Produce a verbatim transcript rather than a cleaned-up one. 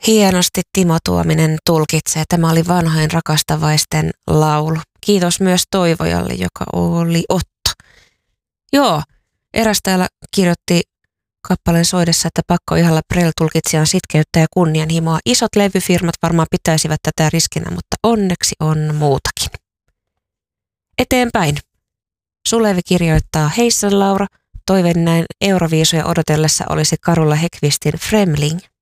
Hienosti Timo Tuominen tulkitsee. Tämä oli vanhojen rakastavaisten laulu. Kiitos myös Toivojalle, joka oli Otto. Joo, eräs täällä kirjoitti kappaleen soidessa, että pakko ihalla Brel-tulkitsijan sitkeyttä ja kunnianhimoa. Isot levyfirmat varmaan pitäisivät tätä riskinä, mutta onneksi on muutakin. Eteenpäin. Sulevi kirjoittaa, heissa Laura, toiveeni näin Euroviisuja odotellessa olisi Karulla Hekvistin Fremling.